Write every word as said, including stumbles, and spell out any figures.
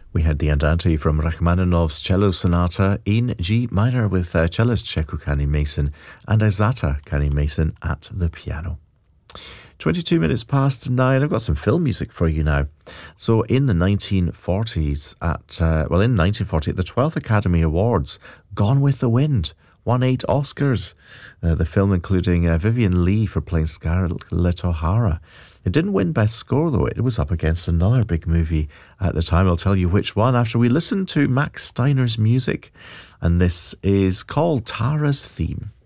We had the Andante from Rachmaninoff's Cello Sonata in G minor with uh, cellist Czecho Kenny Mason and Isata Kenny Mason at the piano. twenty-two minutes past nine. I've got some film music for you now. So in the nineteen forties, at uh, well, in nineteen forty, at the twelfth Academy Awards, Gone with the Wind won eight Oscars. Uh, the film including uh, Vivian Leigh for playing Scarlett O'Hara. It didn't win Best Score, though. It was up against another big movie at the time. I'll tell you which one after we listen to Max Steiner's music. And this is called Tara's Theme.